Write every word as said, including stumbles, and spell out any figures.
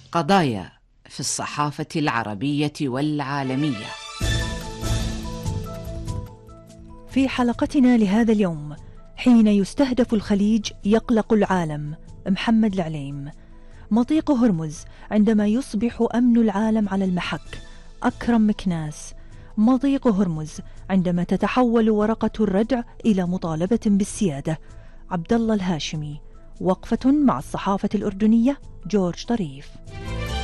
قضايا في الصحافة العربية والعالمية. في حلقتنا لهذا اليوم: حين يستهدف الخليج يقلق العالم، محمد العليم. مضيق هرمز عندما يصبح أمن العالم على المحك، أكرم مكناس. مضيق هرمز عندما تتحول ورقة الردع إلى مطالبة بالسيادة، عبد الله الهاشمي. وقفة مع الصحافة الأردنية، جورج طريف.